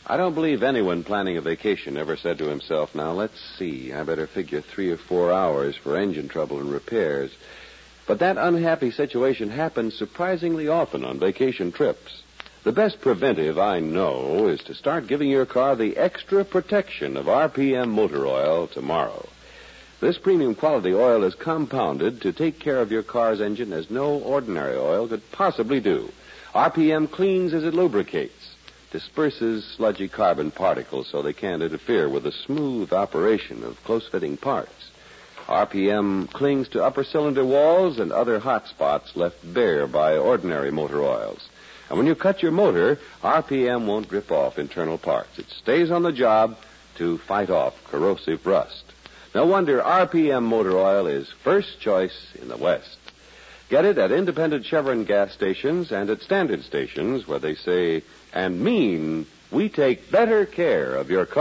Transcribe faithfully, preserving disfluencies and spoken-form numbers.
I don't believe anyone planning a vacation ever said to himself, now, let's see, I better figure three or four hours for engine trouble and repairs. But that unhappy situation happens surprisingly often on vacation trips. The best preventive I know is to start giving your car the extra protection of R P M motor oil tomorrow. This premium quality oil is compounded to take care of your car's engine as no ordinary oil could possibly do. R P M cleans as it lubricates, disperses sludgy carbon particles so they can't interfere with the smooth operation of close-fitting parts. R P M clings to upper cylinder walls and other hot spots left bare by ordinary motor oils. And when you cut your motor, R P M won't rip off internal parts. It stays on the job to fight off corrosive rust. No wonder R P M motor oil is first choice in the West. Get it at independent Chevron gas stations and at standard stations where they say and mean we take better care of your car.